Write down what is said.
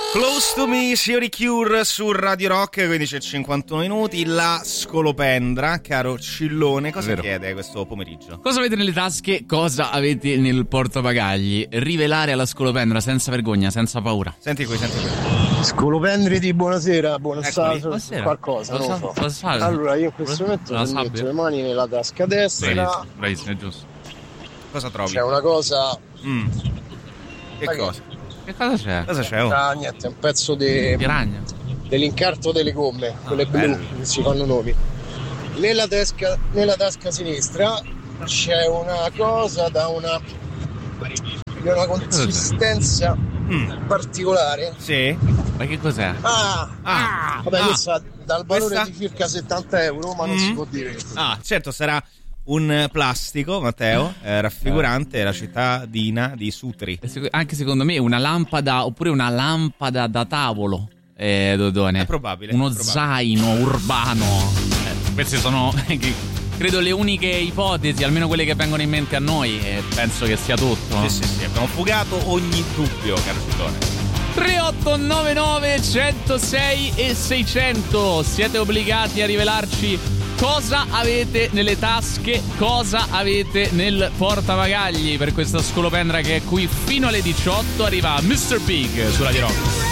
Close to me, Signori Cure su Radio Rock, 15:51 minuti. La scolopendra, caro Cillone, cosa chiede questo pomeriggio? Cosa avete nelle tasche? Cosa avete nel portabagagli? Rivelare alla scolopendra senza vergogna, senza paura. Senti qui. Scolopendriti, buonasera, Buonasera. qualcosa, non lo so. Cosa Allora, io in questo momento metto le mani nella tasca destra. Bravissimo, è giusto. Cosa trovi? C'è una cosa. Che cosa? Che cosa c'è? Cosa c'è? Oh? Ah, niente, è un pezzo di Piranha. dell'incarto delle gomme, quelle blu, bello. che si fanno nomi. Nella tasca sinistra c'è una cosa di una consistenza particolare. Sì. Ma che cos'è? Vabbè, questa dal valore Questa? di circa 70 euro, ma non si può dire. Certo, sarà un plastico, Matteo, raffigurante la cittadina di Sutri. Anche secondo me una lampada, oppure una lampada da tavolo, Dodone. È probabile. Uno zaino urbano. Queste sono credo le uniche ipotesi, almeno quelle che vengono in mente a noi, e penso che sia tutto. Sì, abbiamo fugato ogni dubbio, caro Cillone. 3899 106 e 600. Siete obbligati a rivelarci cosa avete nelle tasche, cosa avete nel portabagagli. Per questa scolopendra che è qui fino alle 18 arriva Mr. Big su Radio Rock.